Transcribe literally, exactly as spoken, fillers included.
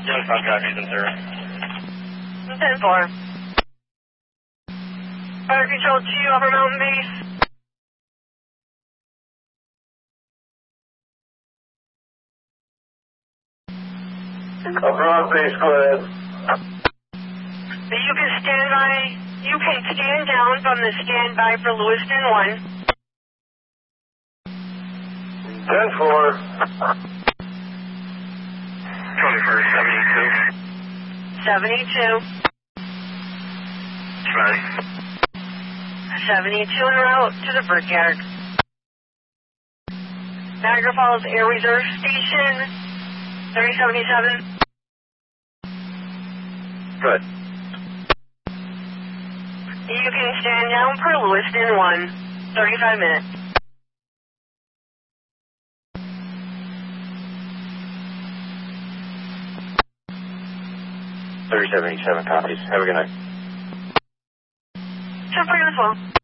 Young Contact Agent Zero. ten four. Fire Control two, Upper Mountain Base. Upper Mountain Base, go ahead. You can stand by, you can stand down from the standby for Lewiston one. ten four. twenty-first, seventy-two. seventy-two. Right. seventy-two en route to the Brickyard. Niagara Falls Air Reserve Station, thirty seventy-seven. Good. You can stand down for Lewiston one, thirty-five minutes. thirty seventy-seven copies. Have a good night. ten four as well.